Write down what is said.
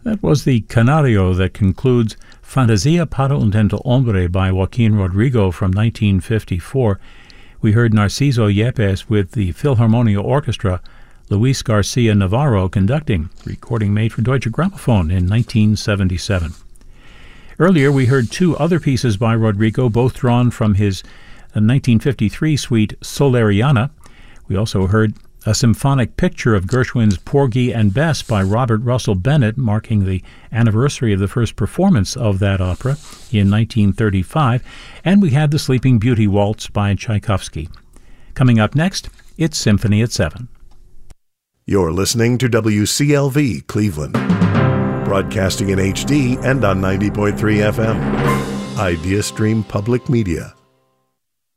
That was the Canario that concludes Fantasia para un Tento Hombre by Joaquin Rodrigo from 1954. We heard Narciso Yepes with the Philharmonia Orchestra, Luis Garcia Navarro conducting, recording made for Deutsche Grammophon in 1977. Earlier we heard two other pieces by Rodrigo, both drawn from his 1953 suite Soleriana. We also heard a symphonic picture of Gershwin's Porgy and Bess by Robert Russell Bennett, marking the anniversary of the first performance of that opera in 1935, and we had the Sleeping Beauty Waltz by Tchaikovsky. Coming up next, it's Symphony at 7. You're listening to WCLV Cleveland, broadcasting in HD and on 90.3 FM. Idea Stream Public Media.